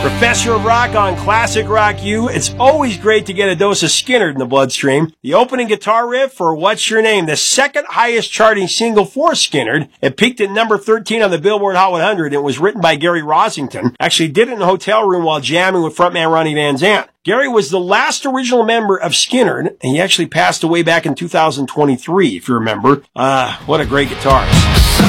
Professor of Rock on Classic Rock U. It's always great to get a dose of Skynyrd in the bloodstream. The opening guitar riff for What's Your Name, the second highest charting single for Skynyrd. It peaked at number 13 on the Billboard Hot 100. It was written by Gary Rossington. Actually did it in a hotel room while jamming with frontman Ronnie Van Zant. Gary was the last original member of Skynyrd, and he actually passed away back in 2023, if you remember. What a great guitarist.